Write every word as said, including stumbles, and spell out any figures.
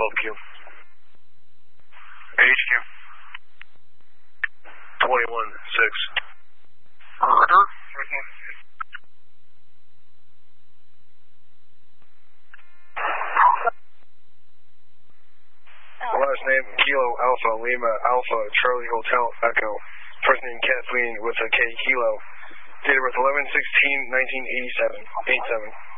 twelve Q. H Q. twenty-one six. Order. Last name, Kilo Alpha Lima Alpha Charlie Hotel Echo. First name, Kathleen with a K Kilo. Date of birth, eleven sixteen nineteen eighty-seven. eighty-seven.